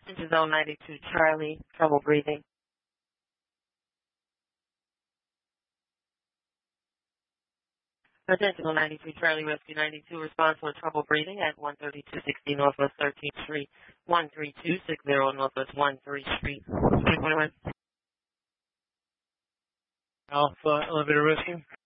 Zone 92 Charlie, trouble breathing. Attention Zone 92 Charlie, Rescue 92, response for trouble breathing at 13260 Northwest 13th Street, 13260 Northwest 13th Street. Alpha Elevator Rescue.